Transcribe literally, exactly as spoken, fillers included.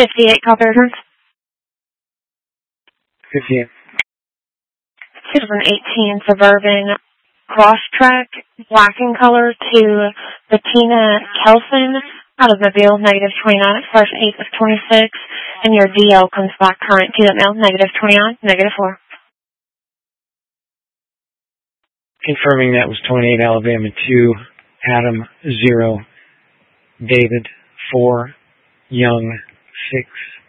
fifty-eight, copy return. fifty-eight. two thousand eighteen Suburban Crosstrek, black in color, to Bettina Kelson, out of Mobile, negative twenty-nine, expires eight of twenty-six, and your D L comes back current to that mail, negative twenty-nine, negative four. Confirming that was twenty-eight Alabama two, Adam zero, David four, Young six.